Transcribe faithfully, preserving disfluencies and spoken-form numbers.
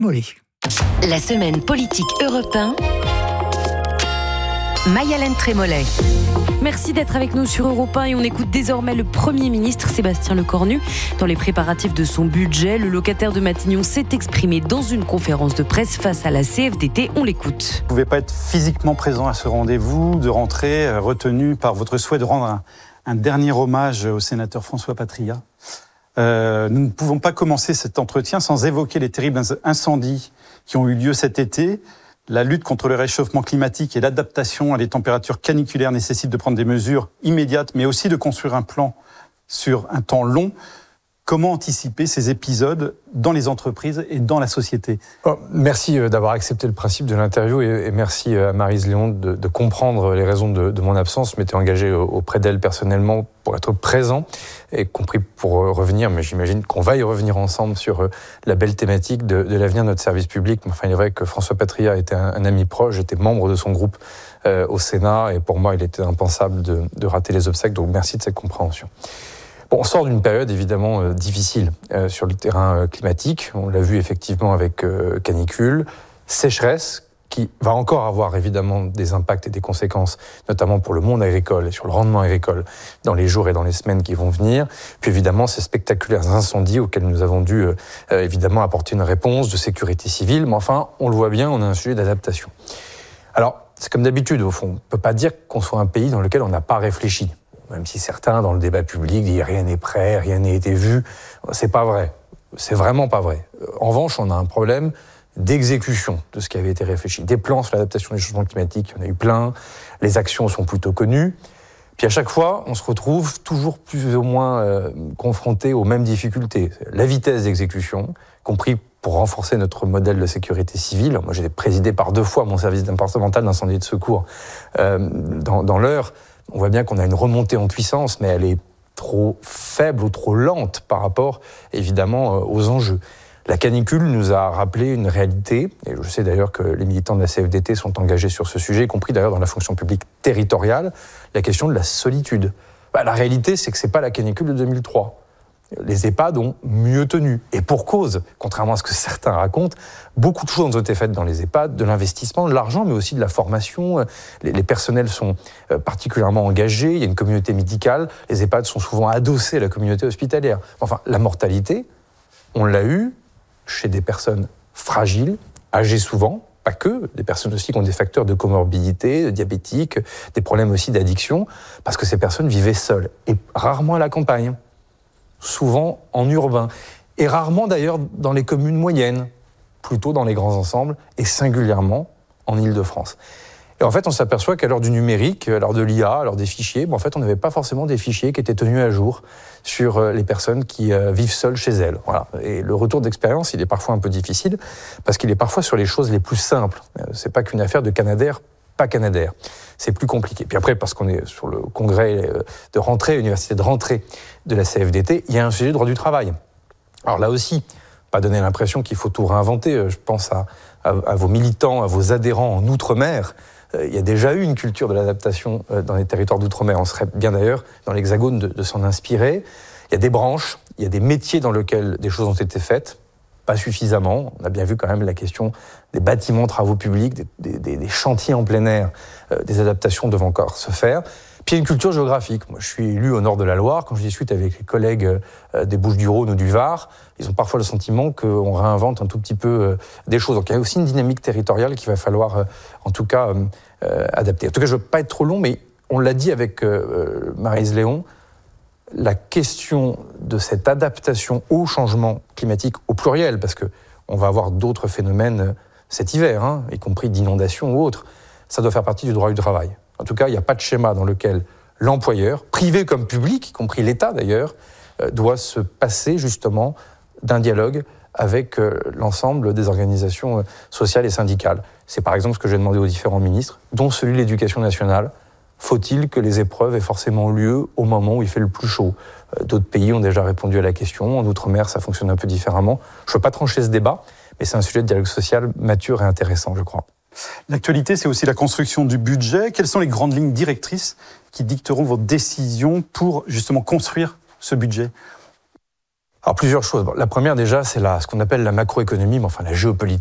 Mollet. La semaine politique Europe un. Maï-Hélène Trémollet. Merci d'être avec nous sur Europe un et on écoute désormais le Premier ministre Sébastien Lecornu. Dans les préparatifs de son budget, le locataire de Matignon s'est exprimé dans une conférence de presse face à la C F D T. On l'écoute. Vous ne pouvez pas être physiquement présent à ce rendez-vous de rentrée, retenu par votre souhait de rendre un, un dernier hommage au sénateur François Patriat. Euh, nous ne pouvons pas commencer cet entretien sans évoquer les terribles incendies qui ont eu lieu cet été. La lutte contre le réchauffement climatique et l'adaptation à des températures caniculaires nécessitent de prendre des mesures immédiates, mais aussi de construire un plan sur un temps long. Comment anticiper ces épisodes dans les entreprises et dans la société ? Oh, merci d'avoir accepté le principe de l'interview et, et merci à Maryse Léon de, de comprendre les raisons de, de mon absence. Je m'étais engagé auprès d'elle personnellement pour être présent, y compris pour revenir, mais j'imagine qu'on va y revenir ensemble sur la belle thématique de, de l'avenir de notre service public. Enfin, il est vrai que François Patriat était un, un ami proche, j'étais membre de son groupe euh, au Sénat et pour moi, il était impensable de, de rater les obsèques, donc merci de cette compréhension. Bon, on sort d'une période évidemment euh, difficile euh, sur le terrain euh, climatique. On l'a vu effectivement avec euh, canicule, sécheresse, qui va encore avoir évidemment des impacts et des conséquences, notamment pour le monde agricole et sur le rendement agricole dans les jours et dans les semaines qui vont venir. Puis évidemment, ces spectaculaires incendies auxquels nous avons dû euh, euh, évidemment apporter une réponse de sécurité civile. Mais enfin, on le voit bien, on a un sujet d'adaptation. Alors, c'est comme d'habitude au fond. On ne peut pas dire qu'on soit un pays dans lequel on n'a pas réfléchi. Même si certains, dans le débat public, disent « rien n'est prêt, rien n'a été vu », c'est pas vrai. C'est vraiment pas vrai. En revanche, on a un problème d'exécution de ce qui avait été réfléchi. Des plans sur l'adaptation des changements climatiques, il y en a eu plein. Les actions sont plutôt connues. Puis à chaque fois, on se retrouve toujours plus ou moins euh, confronté aux mêmes difficultés. La vitesse d'exécution, compris pour renforcer notre modèle de sécurité civile. Moi, j'ai présidé par deux fois mon service départemental d'incendie et de secours euh, dans, dans l'Eure. On voit bien qu'on a une remontée en puissance, mais elle est trop faible ou trop lente par rapport, évidemment, aux enjeux. La canicule nous a rappelé une réalité, et je sais d'ailleurs que les militants de la C F D T sont engagés sur ce sujet, y compris d'ailleurs dans la fonction publique territoriale, la question de la solitude. Bah, la réalité, c'est que ce n'est pas la canicule de deux mille trois. Les EHPAD ont mieux tenu. Et pour cause, contrairement à ce que certains racontent, beaucoup de choses ont été faites dans les EHPAD, de l'investissement, de l'argent, mais aussi de la formation. Les, les personnels sont particulièrement engagés, il y a une communauté médicale, les EHPAD sont souvent adossés à la communauté hospitalière. Enfin, la mortalité, on l'a eu chez des personnes fragiles, âgées souvent, pas que, des personnes aussi qui ont des facteurs de comorbidité, diabétiques, des problèmes aussi d'addiction, parce que ces personnes vivaient seules, et rarement à la campagne. Souvent en urbain, et rarement d'ailleurs dans les communes moyennes, plutôt dans les grands ensembles, et singulièrement en Île-de-France. Et en fait, on s'aperçoit qu'à l'heure du numérique, à l'heure de l'I A, à l'heure des fichiers, ben en fait, on n'avait pas forcément des fichiers qui étaient tenus à jour sur les personnes qui euh, vivent seules chez elles. Voilà. Et le retour d'expérience, il est parfois un peu difficile, parce qu'il est parfois sur les choses les plus simples. C'est pas qu'une affaire de Canadair, pas Canadair. C'est plus compliqué. Puis après, parce qu'on est sur le congrès de rentrée, l'université de rentrée de la C F D T, il y a un sujet de droit du travail. Alors là aussi, pas donner l'impression qu'il faut tout réinventer. Je pense à, à, à vos militants, à vos adhérents en Outre-mer. Il y a déjà eu une culture de l'adaptation dans les territoires d'Outre-mer. On serait bien d'ailleurs dans l'Hexagone de, de s'en inspirer. Il y a des branches, il y a des métiers dans lesquels des choses ont été faites. Pas suffisamment. On a bien vu quand même la question des bâtiments, travaux publics, des, des, des chantiers en plein air, euh, des adaptations doivent encore se faire. Puis il y a une culture géographique. Moi, je suis élu au nord de la Loire. Quand je discute avec les collègues euh, des Bouches-du-Rhône ou du Var, ils ont parfois le sentiment qu'on réinvente un tout petit peu euh, des choses. Donc il y a aussi une dynamique territoriale qu'il va falloir, euh, en tout cas, euh, euh, adapter. En tout cas, je ne veux pas être trop long, mais on l'a dit avec euh, Maryse Léon, la question de cette adaptation au changement climatique au pluriel, parce qu'on va avoir d'autres phénomènes cet hiver, hein, y compris d'inondations ou autres, ça doit faire partie du droit du travail. En tout cas, il n'y a pas de schéma dans lequel l'employeur, privé comme public, y compris l'État d'ailleurs, euh, doit se passer justement d'un dialogue avec euh, l'ensemble des organisations euh, sociales et syndicales. C'est par exemple ce que j'ai demandé aux différents ministres, dont celui de l'Éducation nationale. Faut-il que les épreuves aient forcément lieu au moment où il fait le plus chaud ? D'autres pays ont déjà répondu à la question. En Outre-mer, ça fonctionne un peu différemment. Je ne veux pas trancher ce débat, mais c'est un sujet de dialogue social mature et intéressant, je crois. L'actualité, c'est aussi la construction du budget. Quelles sont les grandes lignes directrices qui dicteront vos décisions pour justement construire ce budget ? Alors plusieurs choses. La première déjà, c'est la, ce qu'on appelle la macroéconomie, mais enfin la géopolitique.